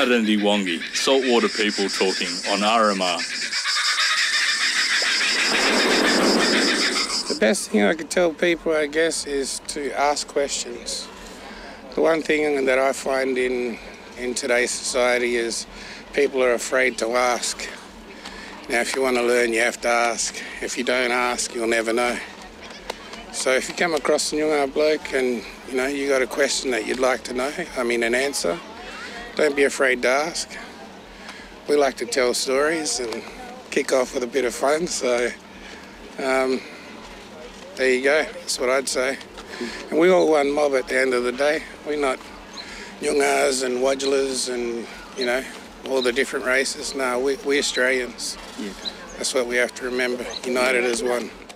Ngunnawal saltwater people talking on RMR. The best thing I could tell people, I guess, is to ask questions. The one thing that I find in today's society is people are afraid to ask. Now, if you want to learn, you have to ask. If you don't ask, you'll never know. So if you come across a Noongar bloke and, you got a question that you'd like to know, an answer, don't be afraid to ask. We like to tell stories and kick off with a bit of fun, so there you go. That's what I'd say. And we all one mob at the end of the day. We're not Noongars and Wadjalas and, all the different races. No, we're Australians. Yeah. That's what we have to remember, united as one.